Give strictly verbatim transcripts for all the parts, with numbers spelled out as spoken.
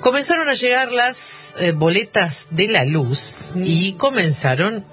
Comenzaron a llegar las eh, boletas de la luz y comenzaron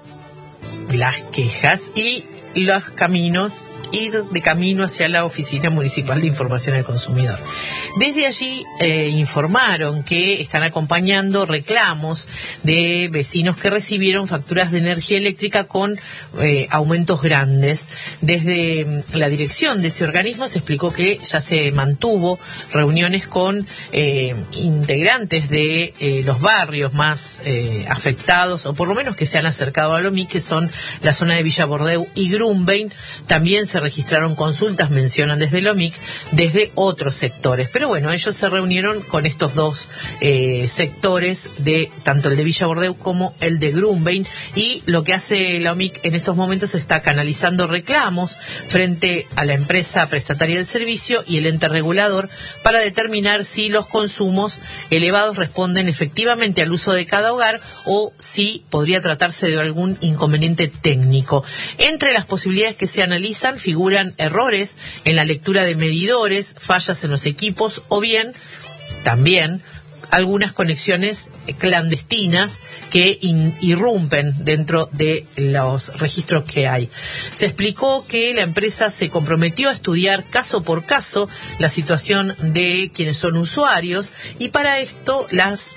las quejas y los caminos, ir de camino hacia la Oficina Municipal de Información al Consumidor. Desde allí eh, informaron que están acompañando reclamos de vecinos que recibieron facturas de energía eléctrica con eh, aumentos grandes. Desde la dirección de ese organismo se explicó que ya se mantuvo reuniones con eh, integrantes de eh, los barrios más eh, afectados, o por lo menos que se han acercado a Lomic, que son la zona de Villa Bordeu y Grumbein. También se registraron consultas, mencionan desde Lomic, desde otros sectores. Pero bueno, ellos se reunieron con estos dos eh, sectores, de tanto el de Villa Bordeu como el de Grumbein, y lo que hace Lomic en estos momentos está canalizando reclamos frente a la empresa prestataria del servicio y el ente regulador para determinar si los consumos elevados responden efectivamente al uso de cada hogar o si podría tratarse de algún inconveniente técnico. Entre las posibilidades que se analizan figuran errores en la lectura de medidores, fallas en los equipos o bien, también, algunas conexiones clandestinas que in, irrumpen dentro de los registros que hay. Se explicó que la empresa se comprometió a estudiar caso por caso la situación de quienes son usuarios, y para esto las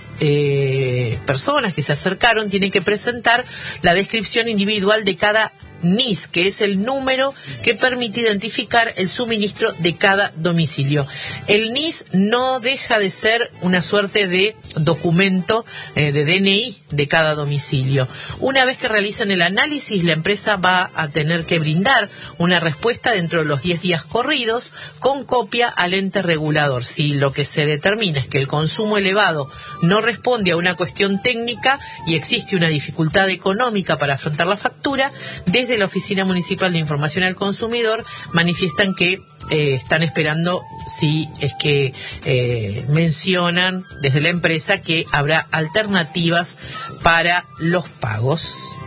eh, personas que se acercaron tienen que presentar la descripción individual de cada N I S, que es el número que permite identificar el suministro de cada domicilio. El N I S no deja de ser una suerte de documento eh, de D N I de cada domicilio. Una vez que realicen el análisis, la empresa va a tener que brindar una respuesta dentro de los diez días corridos con copia al ente regulador. Si lo que se determina es que el consumo elevado no responde a una cuestión técnica y existe una dificultad económica para afrontar la factura, desde la Oficina Municipal de Información al Consumidor manifiestan que eh, están esperando, si es que eh, mencionan desde la empresa que habrá alternativas para los pagos.